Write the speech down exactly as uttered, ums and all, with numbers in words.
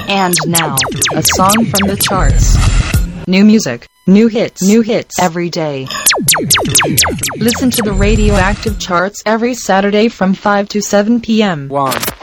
And now, a song from the charts. New music, new hits, new hits every day. Listen to the Radioactive Charts every Saturday from five to seven p m One.